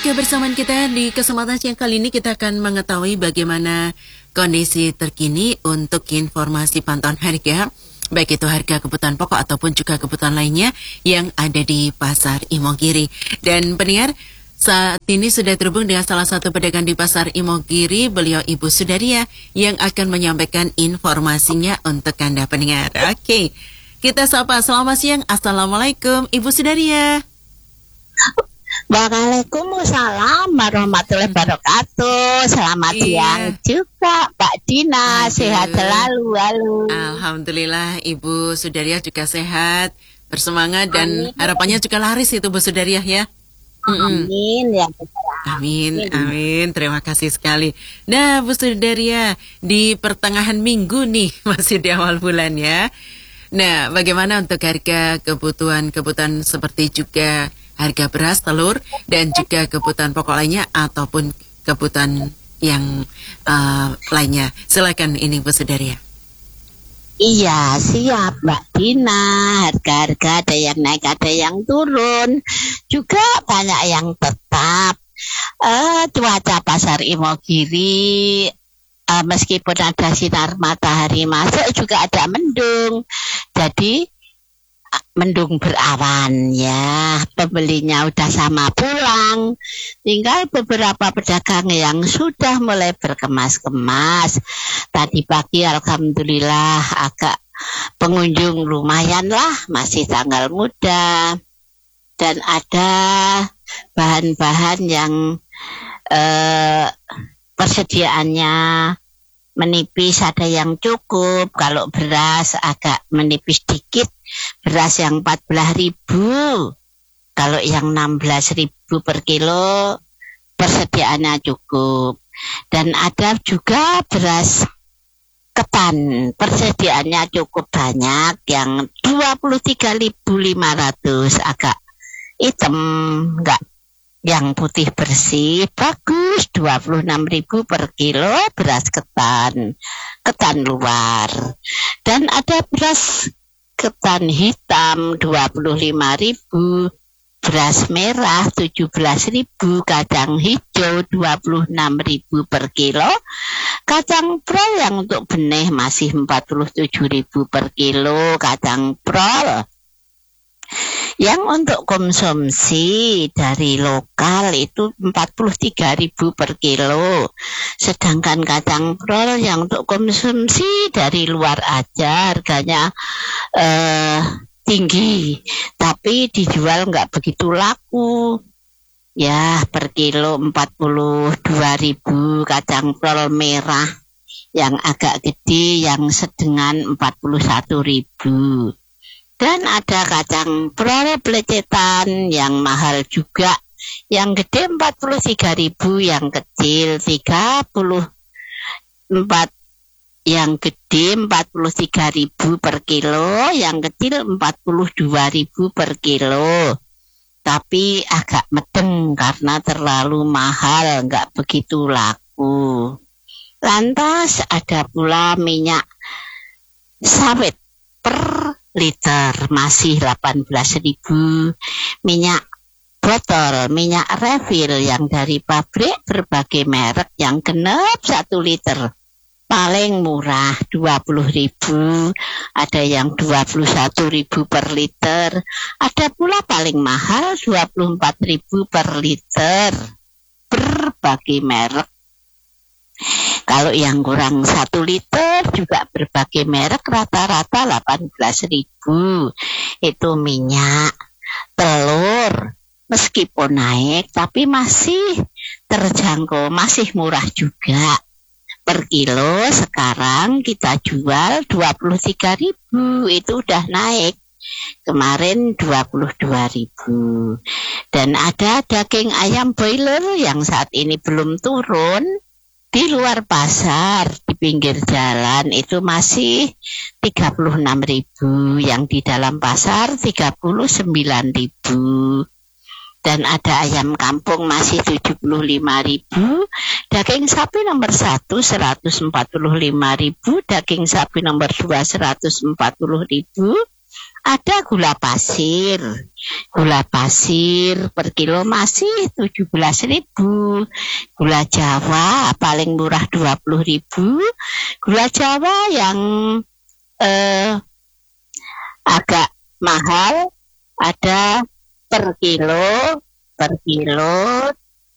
Kebersamaan kita di kesempatan siang kali ini kita akan mengetahui bagaimana kondisi terkini untuk informasi pantauan harga, baik itu harga kebutuhan pokok ataupun juga kebutuhan lainnya yang ada di Pasar Imogiri. Dan pendengar, saat ini sudah terhubung dengan salah satu pedagang di Pasar Imogiri, beliau Ibu Sudaria yang akan menyampaikan informasinya untuk Anda pendengar. Oke, kita sapa. Selamat siang. Assalamualaikum Ibu Sudaria. Waalaikumsalam warahmatullahi wabarakatuh. Selamat siang juga Mbak Dina. Sehat selalu. Halo. Alhamdulillah Ibu Sudaria juga sehat, bersemangat dan harapannya juga laris itu Bu Sudaria ya. Amin ya. Amin. Terima kasih sekali. Nah Bu Sudaria, di pertengahan minggu nih, masih di awal bulan ya. Nah bagaimana untuk harga kebutuhan seperti juga harga beras, telur, dan juga kebutuhan pokok lainnya ataupun kebutuhan yang lainnya. Silakan ini Bu Sudaria. Iya siap Mbak Dina. Harga-harga ada yang naik, ada yang turun. Juga banyak yang tetap. Cuaca Pasar Imogiri, meskipun ada sinar matahari masuk, juga ada mendung. Jadi mendung berawan ya, pembelinya udah sama pulang, tinggal beberapa pedagang yang sudah mulai berkemas-kemas. Tadi pagi alhamdulillah agak pengunjung lumayan lah, masih tanggal muda, dan ada bahan-bahan yang persediaannya menipis, ada yang cukup. Kalau beras agak menipis dikit, beras yang 14.000, kalau yang 16.000 per kilo persediaannya cukup. Dan ada juga beras ketan, persediaannya cukup banyak, yang 23.500, agak hitam, enggak, yang putih bersih bagus, 26.000 per kilo beras ketan luar. Dan ada beras ketan hitam 25.000, beras merah 17.000, kacang hijau 26.000 per kilo, kacang prol yang untuk benih masih 47.000 per kilo, kacang prol. Yang untuk konsumsi dari lokal itu 43.000 per kilo. Sedangkan kacang prol yang untuk konsumsi dari luar aja harganya tinggi, tapi dijual nggak begitu laku. Ya, per kilo 42.000 kacang prol merah, yang agak gede, yang sedengan 41.000. Dan ada kacang prol pelecetan yang mahal juga, yang gede 43.000, yang kecil 34, yang gede 43.000 per kilo, yang kecil 42.000 per kilo. Tapi agak medeng karena terlalu mahal, nggak begitu laku. Lantas ada pula minyak sawit per liter masih 18.000, minyak botol, minyak refill yang dari pabrik berbagai merek yang genep 1 liter paling murah 20.000, ada yang 21.000 per liter, ada pula paling mahal 24.000 per liter, berbagai merek. Kalau yang kurang 1 liter juga berbagai merek, rata-rata 18.000. Itu minyak. Telur meskipun naik tapi masih terjangkau, masih murah juga. Per kilo sekarang kita jual 23.000, itu udah naik. Kemarin 22.000. Dan ada daging ayam broiler yang saat ini belum turun. Di luar pasar, di pinggir jalan itu masih 36.000, yang di dalam pasar 39.000. Dan ada ayam kampung masih 75.000, daging sapi nomor 1 145.000, daging sapi nomor 2 140.000, Ada gula pasir. Gula pasir per kilo masih 17.000. Gula Jawa paling murah 20.000. Gula Jawa yang agak mahal ada per kilo